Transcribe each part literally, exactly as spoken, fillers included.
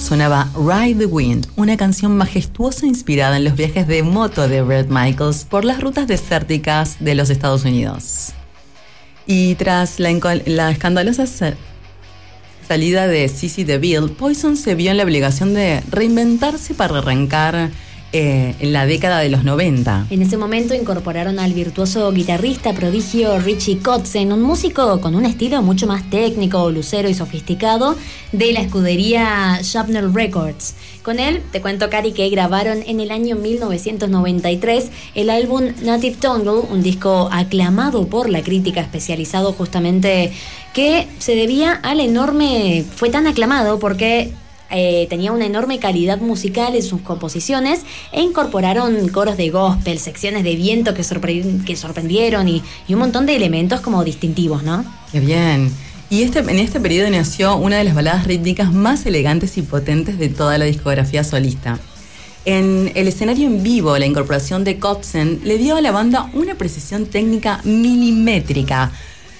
sonaba Ride the Wind, una canción majestuosa inspirada en los viajes de moto de Bret Michaels por las rutas desérticas de los Estados Unidos. Y tras la, la escandalosa sa- salida de Sissy DeVille, Poison se vio en la obligación de reinventarse para arrancar Eh, en la década de los noventa. En ese momento incorporaron al virtuoso guitarrista prodigio Richie Kotzen, un músico con un estilo mucho más técnico, lucero y sofisticado, de la escudería Schaffner Records. Con él, te cuento, Cari, que grabaron en el año mil novecientos noventa y tres el álbum Native Tongue, un disco aclamado por la crítica, especializado justamente, que se debía al enorme... Fue tan aclamado porque... Eh, tenía una enorme calidad musical en sus composiciones e incorporaron coros de gospel, secciones de viento que, sorpre- que sorprendieron y, y un montón de elementos como distintivos, ¿no? ¡Qué bien! Y este, en este periodo nació una de las baladas rítmicas más elegantes y potentes de toda la discografía solista. En el escenario en vivo, la incorporación de Kotzen le dio a la banda una precisión técnica milimétrica.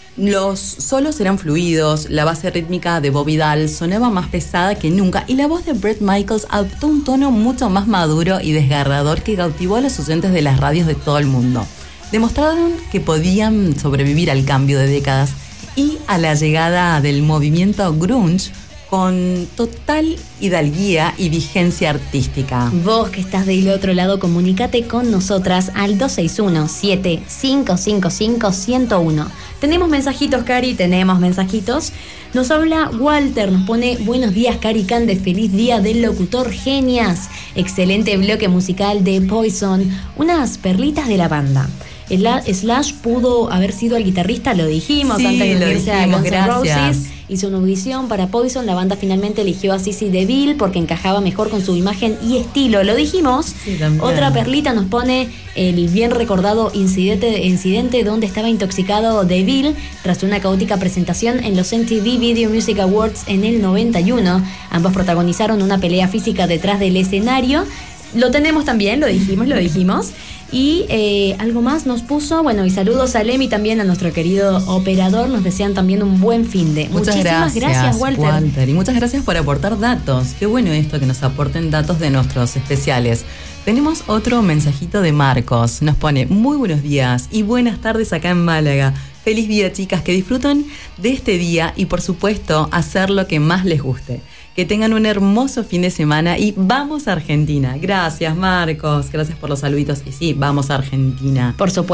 Los solos eran fluidos, la base rítmica de Bobby Dahl sonaba más pesada que nunca y la voz de Bret Michaels adoptó un tono mucho más maduro y desgarrador que cautivó a los oyentes de las radios de todo el mundo. Demostraron que podían sobrevivir al cambio de décadas y a la llegada del movimiento grunge con total hidalguía y vigencia artística. Vos que estás del otro lado, comunícate con nosotras al dos seis uno, siete cinco cinco cinco, uno cero uno. Tenemos mensajitos, Cari, tenemos mensajitos. Nos habla Walter, nos pone: buenos días, Cari Cande, feliz día del locutor, genias. Excelente bloque musical de Poison, unas perlitas de la banda. Slash pudo haber sido el guitarrista, lo dijimos, sí, antes de unirse a Guns N' Roses. Hizo una audición para Poison, la banda finalmente eligió a Sissy DeVille porque encajaba mejor con su imagen y estilo, lo dijimos. Sí, otra perlita nos pone el bien recordado incidente, incidente donde estaba intoxicado DeVille tras una caótica presentación en los M T V Video Music Awards en el noventa y uno. Ambos protagonizaron una pelea física detrás del escenario. Lo tenemos también, lo dijimos, lo dijimos. Y eh, algo más nos puso, bueno, y saludos a Lemi, también a nuestro querido operador, nos desean también un buen fin de. Muchas Muchísimas gracias, gracias Walter. Walter. Y muchas gracias por aportar datos. Qué bueno esto, que nos aporten datos de nuestros especiales. Tenemos otro mensajito de Marcos, nos pone: muy buenos días y buenas tardes acá en Málaga. Feliz día, chicas, que disfruten de este día y por supuesto hacer lo que más les guste. Que tengan un hermoso fin de semana y vamos a Argentina. Gracias, Marcos. Gracias por los saluditos. Y sí, vamos a Argentina. Por supuesto.